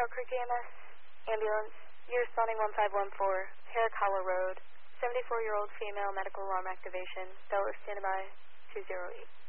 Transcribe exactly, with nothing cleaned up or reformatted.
Cow Creek E M S, ambulance, you're responding one five one four, Herrick Hollow Road, seventy-four-year-old female, medical alarm activation, Delaware standby, two zero eight.